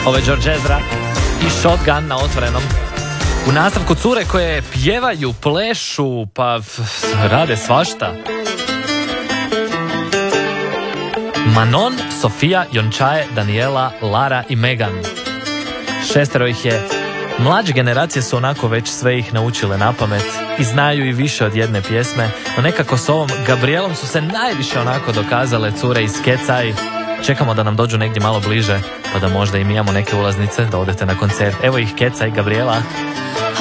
Ovo je George Ezra i Shotgun na Otvorenom. U nastavku cure koje pjevaju, plešu, pa rade svašta. Manon, Sofija, Jončaje, Daniela, Lara i Megan. 6 ih je. Mlađe generacije su onako već sve ih naučile napamet i znaju i više od jedne pjesme, no nekako s ovom Gabrielom su se najviše onako dokazale cure iz Kecaj. Čekamo da nam dođu negdje malo bliže, pa da možda im imamo neke ulaznice da odete na koncert. Evo ih Kecaj, Gabriela.